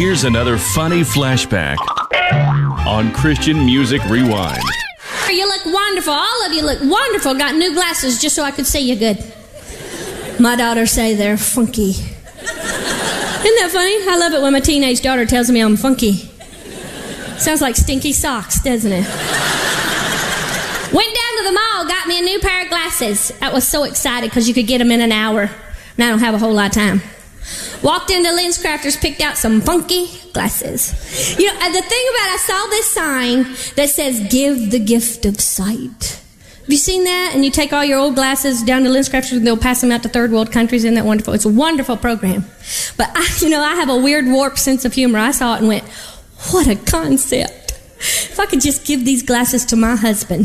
Here's another funny flashback on Christian Music Rewind. You look wonderful. All of you look wonderful. Got new glasses just so I could see you good. My daughters say they're funky. Isn't that funny? I love it when my teenage daughter tells me I'm funky. Sounds like stinky socks, doesn't it? Went down to the mall, got me a new pair of glasses. I was so excited because you could get them in an hour. And I don't have a whole lot of time. Walked into LensCrafters, picked out some funky glasses. You know, the thing about it, I saw this sign that says, give the gift of sight. Have you seen that? And you take all your old glasses down to LensCrafters and they'll pass them out to third world countries. Isn't that wonderful? It's a wonderful program. But I have a weird warped sense of humor. I saw it and went, what a concept. If I could just give these glasses to my husband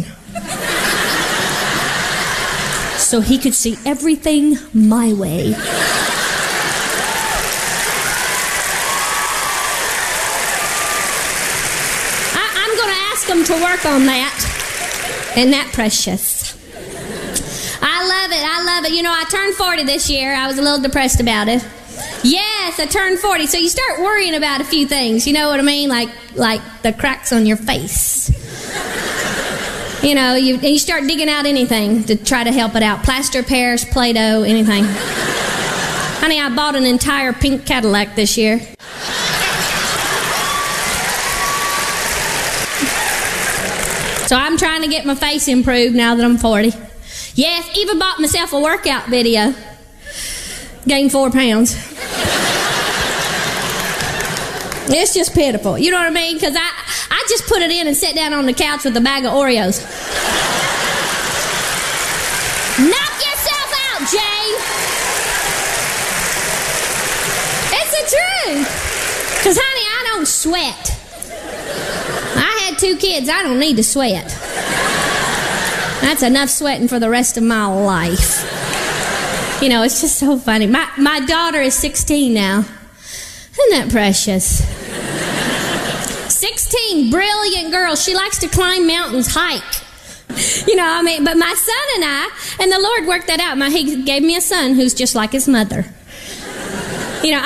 so he could see everything my way. Them to work on that. Isn't that precious? I love it. You know, I turned 40 this year. I was a little depressed about it. Yes, I turned 40. So you start worrying about a few things. You know what I mean? Like the cracks on your face. You know, you start digging out anything to try to help it out. Plaster, Paris, Play-Doh, anything. Honey, I bought an entire pink Cadillac this year. So I'm trying to get my face improved now that I'm 40. Yes, even bought myself a workout video. Gained 4 pounds. It's just pitiful. You know what I mean? Because I just put it in and sat down on the couch with a bag of Oreos. Knock yourself out, Jane. It's the truth. Because, honey, I don't sweat. I had 2 kids. I don't need to sweat. That's enough sweating for the rest of my life. You know, it's just so funny. My daughter is 16 now. Isn't that precious? 16, brilliant girl. She likes to climb mountains, hike. You know, I mean, but my son and the Lord worked that out. He gave me a son who's just like his mother.